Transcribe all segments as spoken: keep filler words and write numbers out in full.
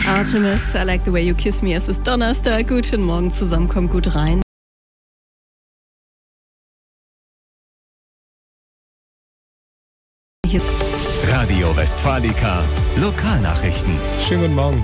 Artemis, I Like the Way You Kiss Me. Es ist Donnerstag. Guten Morgen zusammen, kommt gut rein. Hier Radio Westfalica, Lokalnachrichten. Schönen guten Morgen.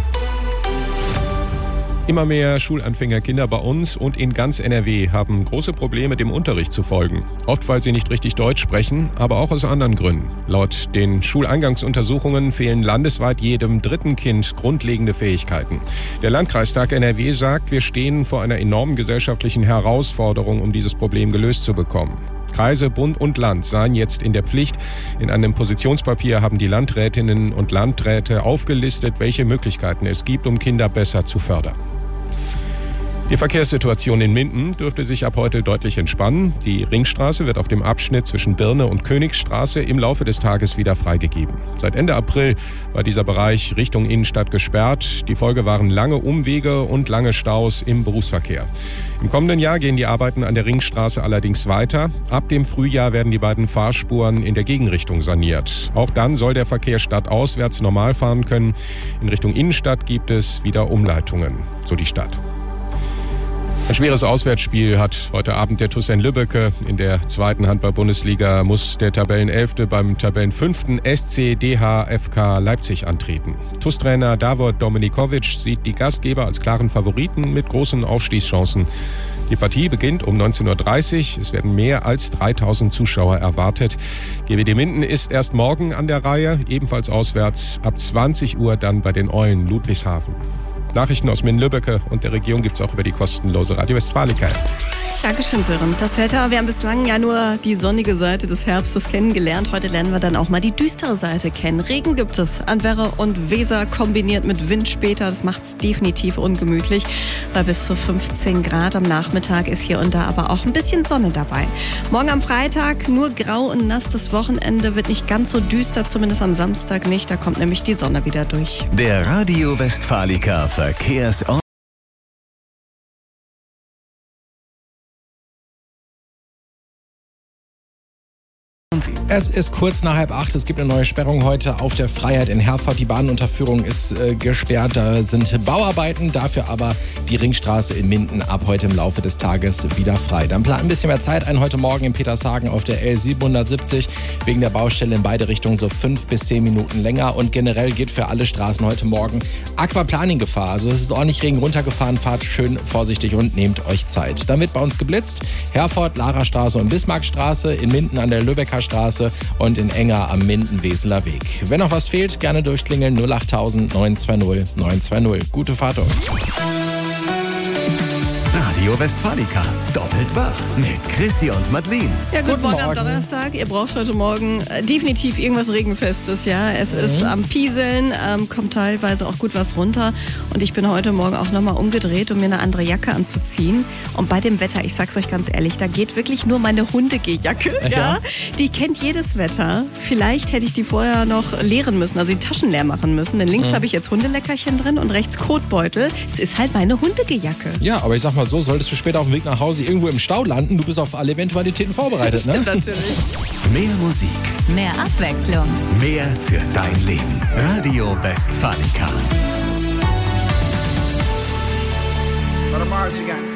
Immer mehr Schulanfängerkinder bei uns und in ganz N R W haben große Probleme, dem Unterricht zu folgen. Oft, weil sie nicht richtig Deutsch sprechen, aber auch aus anderen Gründen. Laut den Schuleingangsuntersuchungen fehlen landesweit jedem dritten Kind grundlegende Fähigkeiten. Der Landkreistag N R W sagt, wir stehen vor einer enormen gesellschaftlichen Herausforderung, um dieses Problem gelöst zu bekommen. Kreise, Bund und Land seien jetzt in der Pflicht. In einem Positionspapier haben die Landrätinnen und Landräte aufgelistet, welche Möglichkeiten es gibt, um Kinder besser zu fördern. Die Verkehrssituation in Minden dürfte sich ab heute deutlich entspannen. Die Ringstraße wird auf dem Abschnitt zwischen Birne und Königsstraße im Laufe des Tages wieder freigegeben. Seit Ende April war dieser Bereich Richtung Innenstadt gesperrt. Die Folge waren lange Umwege und lange Staus im Berufsverkehr. Im kommenden Jahr gehen die Arbeiten an der Ringstraße allerdings weiter. Ab dem Frühjahr werden die beiden Fahrspuren in der Gegenrichtung saniert. Auch dann soll der Verkehr stadtauswärts normal fahren können. In Richtung Innenstadt gibt es wieder Umleitungen, so die Stadt. Ein schweres Auswärtsspiel hat heute Abend der T U S Lübbecke. In der zweiten Handball-Bundesliga muss der Tabellenelfte beim Tabellenfünften S C D H F K Leipzig antreten. T U S-Trainer Davor Dominikovic sieht die Gastgeber als klaren Favoriten mit großen Aufstiegschancen. Die Partie beginnt um neunzehn Uhr dreißig. Es werden mehr als dreitausend Zuschauer erwartet. G W D Minden ist erst morgen an der Reihe, ebenfalls auswärts ab zwanzig Uhr dann bei den Eulen Ludwigshafen. Nachrichten aus Minden-Lübbecke und der Region gibt es auch über die kostenlose Radio Westfalica. Dankeschön, Sören. Das Wetter, wir haben bislang ja nur die sonnige Seite des Herbstes kennengelernt. Heute lernen wir dann auch mal die düstere Seite kennen. Regen gibt es an Werre und Weser, kombiniert mit Wind später. Das macht es definitiv ungemütlich. Bei bis zu fünfzehn Grad am Nachmittag ist hier und da aber auch ein bisschen Sonne dabei. Morgen am Freitag nur grau und nass. Das Wochenende wird nicht ganz so düster, zumindest am Samstag nicht. Da kommt nämlich die Sonne wieder durch. Der Radio Westfalica Verkehrsort. Es ist kurz nach halb acht. Es gibt eine neue Sperrung heute auf der Freiheit in Herford. Die Bahnunterführung ist äh, gesperrt. Da sind Bauarbeiten. Dafür aber die Ringstraße in Minden ab heute im Laufe des Tages wieder frei. Dann plant ein bisschen mehr Zeit ein. Heute Morgen in Petershagen auf der L siebenhundertsiebzig. Wegen der Baustelle in beide Richtungen so fünf bis zehn Minuten länger. Und generell geht für alle Straßen heute Morgen Aquaplaning-Gefahr. Also es ist ordentlich Regen runtergefahren. Fahrt schön vorsichtig und nehmt euch Zeit. Dann wird bei uns geblitzt. Herford, Larastraße und Bismarckstraße. In Minden an der Lübecker Straße und in Enger am Minden-Weseler Weg. Wenn noch was fehlt, gerne durchklingeln null acht neun zwei null neun zwei null. Gute Fahrt euch. Radio Westfalica, doppelt wach mit Chrissy und Madeline. Ja, guten, Guten Morgen am Morgen. Donnerstag. Ihr braucht heute Morgen äh, definitiv irgendwas Regenfestes. Ja, es mhm. ist am Pieseln, ähm, kommt teilweise auch gut was runter. Und ich bin heute Morgen auch nochmal umgedreht, um mir eine andere Jacke anzuziehen. Und bei dem Wetter, ich sag's euch ganz ehrlich, da geht wirklich nur meine Hundegehjacke. Ja. ja, die kennt jedes Wetter. Vielleicht hätte ich die vorher noch leeren müssen, also die Taschen leer machen müssen. Denn links mhm. habe ich jetzt Hundeleckerchen drin und rechts Kotbeutel. Es ist halt meine Hundegehjacke. Ja, aber ich sag mal so, solltest du später auf dem Weg nach Hause irgendwo im Stau landen, du bist auf alle Eventualitäten vorbereitet, Stimmt ne? natürlich. Mehr Musik, Mehr Abwechslung. mehr für dein Leben. Radio Westfalica. What a Mars you got?